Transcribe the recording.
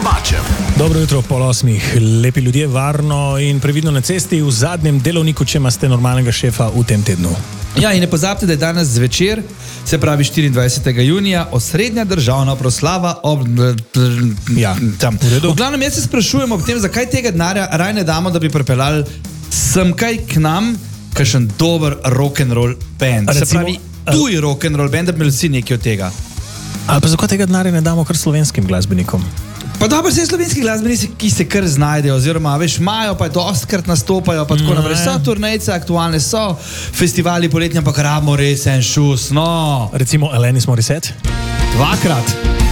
Mačem. Dobro jutro, 7:30. Lepi ljudje, varno in previdno na cesti v zadnjem delovniku, če imate normalnega šefa v tem tednu. Ja, in ne pozabite, da je danes zvečer, se pravi 24. junija, osrednja državna proslava ob... tam. V glavnem, jaz se sprašujem ob tem, zakaj tega denarja raj ne damo, da bi pripeljali semkaj k nam kakšen dober rock'n'roll band. Se pravi, tuj rock'n'roll band, da bi imeli vsi nekaj od tega. Ali pa zakaj tega denarja ne damo kar slovenskim glasbenikom? Pa dobro, vse slovenski glasbenici, ki se kar znajdejo, oziroma, veš, imajo, pa dostikrat nastopajo, pa tako naprej. So turnejce, aktualne so, festivali poletni, ampak rabimo res en šus, no. Recimo Alanis Morissette? Dvakrat.